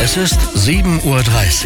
Es ist 7:30 Uhr.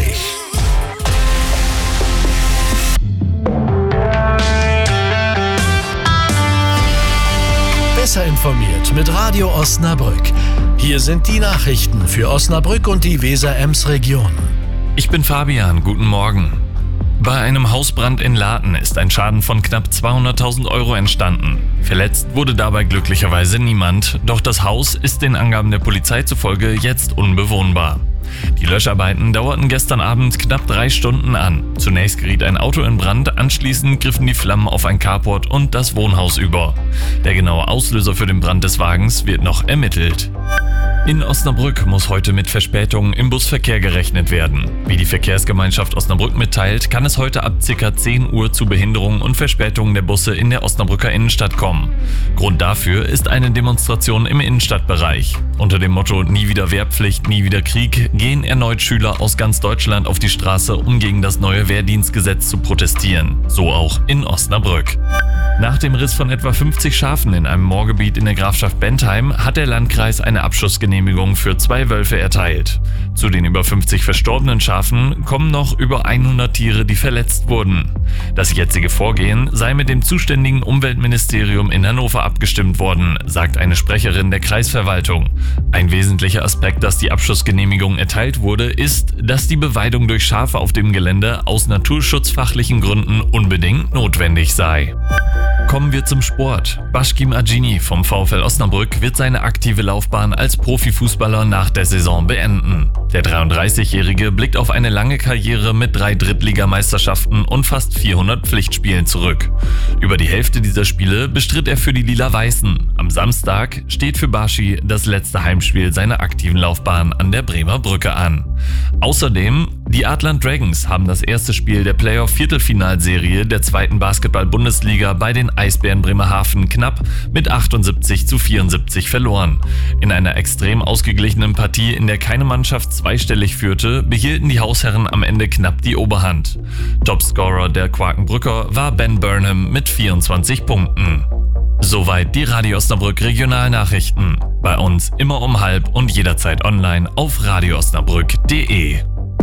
Besser informiert mit Radio Osnabrück. Hier sind die Nachrichten für Osnabrück und die Weser-Ems-Region. Ich bin Fabian, guten Morgen. Bei einem Hausbrand in Laten ist ein Schaden von knapp 200.000 Euro entstanden. Verletzt wurde dabei glücklicherweise niemand, doch das Haus ist den Angaben der Polizei zufolge jetzt unbewohnbar. Die Löscharbeiten dauerten gestern Abend knapp 3 Stunden an. Zunächst geriet ein Auto in Brand, anschließend griffen die Flammen auf ein Carport und das Wohnhaus über. Der genaue Auslöser für den Brand des Wagens wird noch ermittelt. In Osnabrück muss heute mit Verspätungen im Busverkehr gerechnet werden. Wie die Verkehrsgemeinschaft Osnabrück mitteilt, kann es heute ab ca. 10 Uhr zu Behinderungen und Verspätungen der Busse in der Osnabrücker Innenstadt kommen. Grund dafür ist eine Demonstration im Innenstadtbereich. Unter dem Motto „Nie wieder Wehrpflicht, nie wieder Krieg“ gehen erneut Schüler aus ganz Deutschland auf die Straße, um gegen das neue Wehrdienstgesetz zu protestieren. So auch in Osnabrück. Nach dem Riss von etwa 50 Schafen in einem Moorgebiet in der Grafschaft Bentheim hat der Landkreis eine Abschussgenehmigung für 2 Wölfe erteilt. Zu den über 50 verstorbenen Schafen kommen noch über 100 Tiere, die verletzt wurden. Das jetzige Vorgehen sei mit dem zuständigen Umweltministerium in Hannover abgestimmt worden, sagt eine Sprecherin der Kreisverwaltung. Ein wesentlicher Aspekt, dass die Abschussgenehmigung erteilt wurde, ist, dass die Beweidung durch Schafe auf dem Gelände aus naturschutzfachlichen Gründen unbedingt notwendig sei. Kommen wir zum Sport. Başkim Acini vom VfL Osnabrück wird seine aktive Laufbahn als Profifußballer nach der Saison beenden. Der 33-Jährige blickt auf eine lange Karriere mit 3 Drittligameisterschaften und fast 400 Pflichtspielen zurück. Über die Hälfte dieser Spiele bestritt er für die Lila-Weißen. Am Samstag steht für Baschi das letzte Heimspiel seiner aktiven Laufbahn an der Bremer Brücke an. Außerdem, die Adland Dragons haben das erste Spiel der Playoff-Viertelfinalserie der 2. Basketball-Bundesliga bei den Eisbären Bremerhaven knapp mit 78:74 verloren. In einer extrem ausgeglichenen Partie, in der keine Mannschaft zweistellig führte, behielten die Hausherren am Ende knapp die Oberhand. Topscorer der Quakenbrücker war Ben Burnham mit 24 Punkten. Soweit die Radio Osnabrück Regionalnachrichten. Bei uns immer um 12:30 und jederzeit online auf radioosnabrück.de.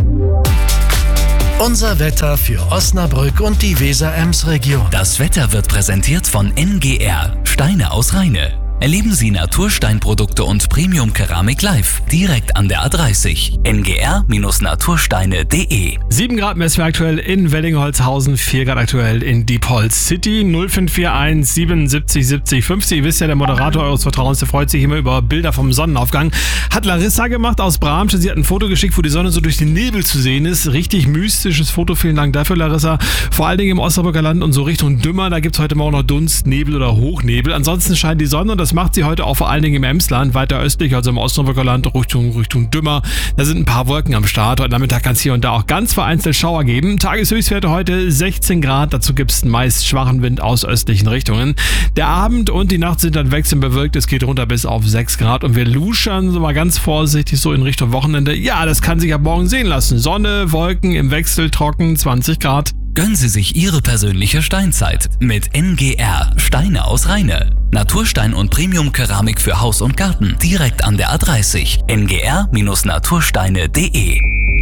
Unser Wetter für Osnabrück und die Weser-Ems-Region. Das Wetter wird präsentiert von NGR, Steine aus Rheine. Erleben Sie Natursteinprodukte und Premium-Keramik live, direkt an der A30. ngr-natursteine.de. 7 Grad messen wir aktuell in Weddingholzhausen, 4 Grad aktuell in Diepholz City. 0541 77 70 50. Ihr wisst ja, der Moderator eures Vertrauens, der freut sich immer über Bilder vom Sonnenaufgang. Hat Larissa gemacht aus Bramsche. Sie hat ein Foto geschickt, wo die Sonne so durch den Nebel zu sehen ist. Richtig mystisches Foto. Vielen Dank dafür, Larissa. Vor allen Dingen im Osnabrücker Land und so Richtung Dümmer. Da gibt es heute Morgen noch Dunst, Nebel oder Hochnebel. Ansonsten scheint die Sonne und das macht sie heute auch vor allen Dingen im Emsland, weiter östlich, also im Osnabrücker Land, Richtung Dümmer. Da sind ein paar Wolken am Start. Heute Nachmittag kann es hier und da auch ganz vereinzelt Schauer geben. Tageshöchstwerte heute 16 Grad. Dazu gibt es einen meist schwachen Wind aus östlichen Richtungen. Der Abend und die Nacht sind dann wechselnd bewölkt. Es geht runter bis auf 6 Grad. Und wir luschern so mal ganz vorsichtig so in Richtung Wochenende. Ja, das kann sich ab morgen sehen lassen. Sonne, Wolken, im Wechsel trocken, 20 Grad. Gönnen Sie sich Ihre persönliche Steinzeit mit NGR, Steine aus Rheine. Naturstein und Premium-Keramik für Haus und Garten, direkt an der A30. ngr-natursteine.de.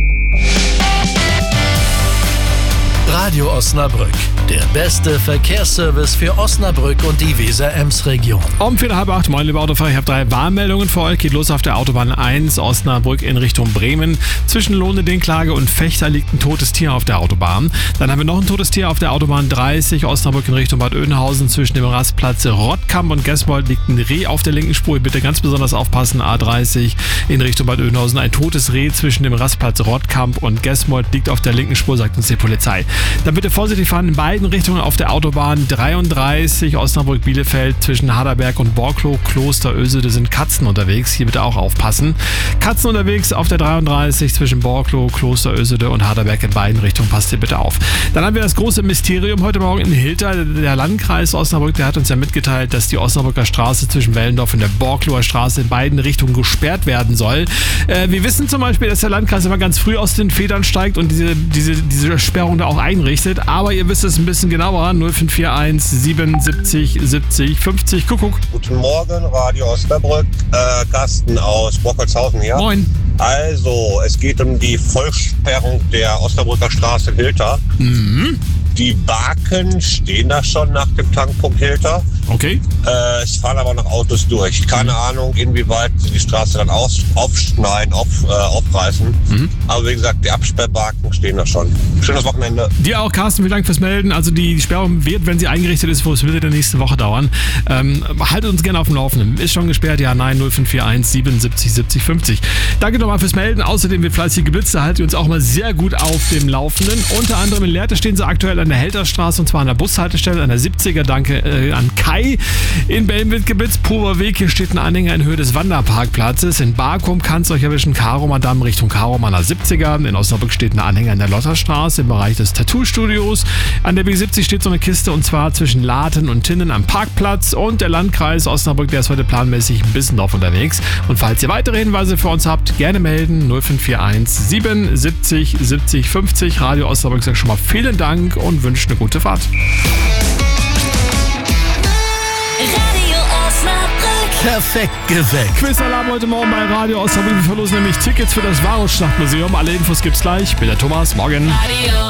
Radio Osnabrück, der beste Verkehrsservice für Osnabrück und die Weser-Ems-Region. Um 7:45, meine liebe Autofahrer, ich habe 3 Warnmeldungen für euch. Geht los auf der Autobahn 1 Osnabrück in Richtung Bremen. Zwischen Lohne-Dinklage und Fechter liegt ein totes Tier auf der Autobahn. Dann haben wir noch ein totes Tier auf der Autobahn 30 Osnabrück in Richtung Bad Oeynhausen. Zwischen dem Rastplatz Rottkamp und Gesmold liegt ein Reh auf der linken Spur. Bitte ganz besonders aufpassen, A30 in Richtung Bad Oeynhausen. Ein totes Reh zwischen dem Rastplatz Rottkamp und Gesmold liegt auf der linken Spur, sagt uns die Polizei. Dann bitte vorsichtig fahren in beiden Richtungen auf der Autobahn 33 Osnabrück-Bielefeld zwischen Harderberg und Borklow, Kloster Ösede sind Katzen unterwegs. Hier bitte auch aufpassen. Katzen unterwegs auf der 33 zwischen Borklow, Kloster Ösede und Harderberg in beiden Richtungen. Passt hier bitte auf. Dann haben wir das große Mysterium heute Morgen in Hilter. Der Landkreis Osnabrück, der hat uns ja mitgeteilt, dass die Osnabrücker Straße zwischen Wellendorf und der Borklower Straße in beiden Richtungen gesperrt werden soll. Wir wissen zum Beispiel, dass der Landkreis immer ganz früh aus den Federn steigt und diese Sperrung da auch einrichtet. Aber ihr wisst es ein bisschen genauer. 0541 77 70 50. Kuckuck. Guten Morgen, Radio Osnabrück. Carsten aus Brockholzhausen hier. Moin. Also, es geht um die Vollsperrung der Osnabrücker Straße in Hilter. Die Baken stehen da schon nach dem Tankpunkt Hilter. Okay. Es fahren aber noch Autos durch. Keine Ahnung, inwieweit sie die Straße dann aufreißen. Aber wie gesagt, die Absperrbaken stehen da schon. Schönes Wochenende. Dir auch, Carsten, vielen Dank fürs Melden. Also die Sperrung wird, wenn sie eingerichtet ist, wo es wird, nächste Woche dauern. Haltet uns gerne auf dem Laufenden. Ist schon gesperrt? Ja, nein, 0541 77 70 50. Danke nochmal fürs Melden. Außerdem wird fleißig geblitzt. Da haltet ihr uns auch mal sehr gut auf dem Laufenden. Unter anderem in Lehrte stehen sie aktuell an der Helterstraße und zwar an der Bushaltestelle, an der 70er. Danke an Kai. In Belm wird geblitzt. Purer Weg. Hier steht ein Anhänger in Höhe des Wanderparkplatzes. In Barkum kann es euch erwischen. Karo-Madam Richtung Karo-Mann 70er. In Osnabrück steht ein Anhänger in der Lotterstraße im Bereich des Tattoo-Studios. An der B70 steht so eine Kiste und zwar zwischen Laten und Tinnen am Parkplatz. Und der Landkreis Osnabrück, der ist heute planmäßig ein bisschen drauf unterwegs. Und falls ihr weitere Hinweise für uns habt, gerne melden. 0541 77 70 50. Radio Osnabrück sagt schon mal vielen Dank und wünscht eine gute Fahrt. Radio Osnabrück. Perfekt geweckt. Quizalarm heute Morgen bei Radio Osnabrück. Wir verlosen nämlich Tickets für das Varusschlachtmuseum. Alle Infos gibt's gleich. Ich bin der Thomas. Morgen. Radio